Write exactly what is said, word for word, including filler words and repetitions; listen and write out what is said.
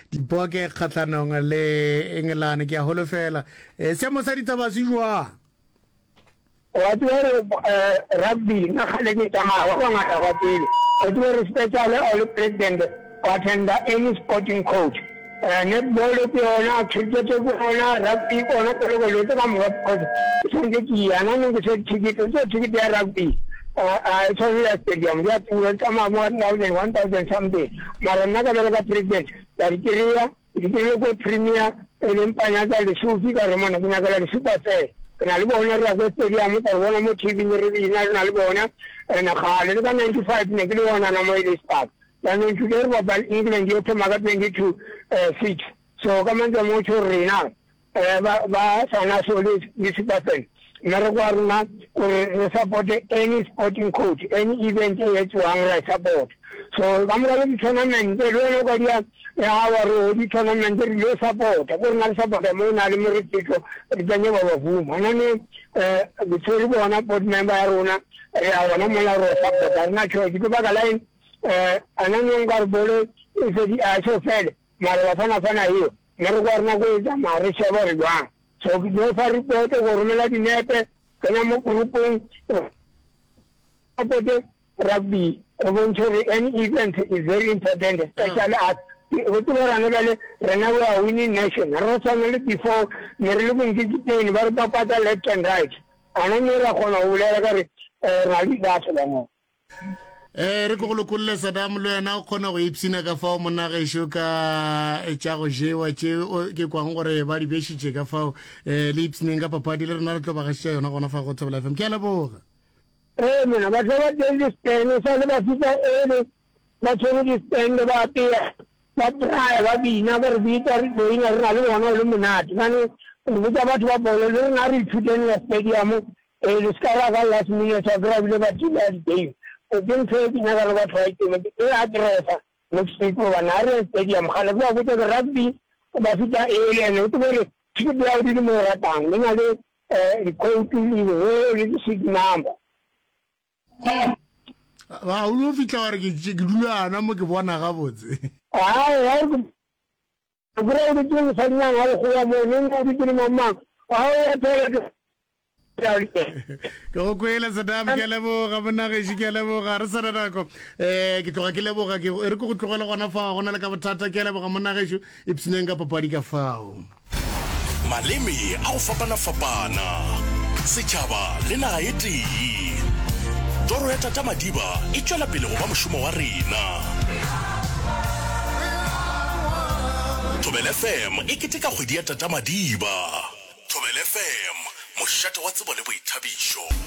dipoke kgatlanong le England ke a holofela eh se mo sa ditaba se jwa wa tsere rugby na khale ke tama wa ngata wa pele o tsere special all president wa tenda any sporting coach netball pe ona cricket pe ona rugby pe ona ko lo to kam ko संगे की आना ने के ठीक तो ठीक है rugby आ Sonia stadium या पूरा तमाम नाउ one thousand something मारना का लगा प्रेसिडेंट तरीकेरिया इतने को प्रीमियर एलिम पाना का सूफी का रमन अपना का सुपर से नाल बोना रग्बी स्टेडियम में तो ना ठीक नहीं रे ना नाल बोना ना खाले का ninety-five ने के वाना ना मोई स्टार्ट यानी टुडे वो बल इंग्लैंड जो तो मगर twenty-two सीट सो कमन जो मुझे Raina va va sana soli disipatan narwarna ko support any sporting coach any event ye chuanga support so gamra ni tournament de lo ko dia ya wa di tournament de lo support ko na support mo na ni ri tiko janye wa vu manane eh bisori bona board member una ya wa mo la ro support na cho di ba galain eh anan ngar bole is di aso fed mara sana sana hiyo narwarna ko ja mare shabar gwa so do fari ko to gormela di nepe kana mo grupo apote rugby eventually any event is very important especially at wotu ranale renawa winning nation rosanale before nerlu ngiti ni bar papa ta left and right ananira khona ulela ka rally da tsela eh re go lokolle Saddam lo yena o khona go ipsina ka fa mo na ge sho ka e tsa go jewa tse ke kwang gore ba di beshitse ka fa eh le ipsina ka papa di le rena le tlo ba ga tse yona gona fa go tsebela fm ke a leboga eh mina ba tla de di stene sa le ba fita e ba tsere di stene ba ti ba tra ba bi na ber bi tar do ina ra le gona le monate mane bu ta ba twa bolo le na ri fitene ya stadium e le skara ga last minute of grab le ba ti ba di दिन से भी नगर बात है कि मैं ये आज रहा था मुझसे को बना रहे स्टेडियम खाली वो अभी तक रग्बी बस क्या एरिया नहीं तो मेरे ठीक है भी नहीं रहा था नहीं आगे कोई भी वो ये सिग नाम वाह वो भी क्या वाला कि गुला ना मुझे बोना का बोझ हाँ यार बुरा भी क्यों सड़ना है खुदा मोहन भी क्यों मम्मा हाँ यार go kwela Saddam ke lebo ga bona ge ke lebo ga re sara nako eh ke tloga ke lebo ga ke re go tlogela gona fa gona le ka bothata ke lebo ga monna ge ipsineng ka papadi ka fao malemi a go fapana fapana setšhaba le naga e tee toro ya Tata Madiba e tšwela pele go ba mošomo wa rena Thobela F M e keteka kgwedi ya Tata Madiba Thobela F M mošate wa tsebo le boithabišo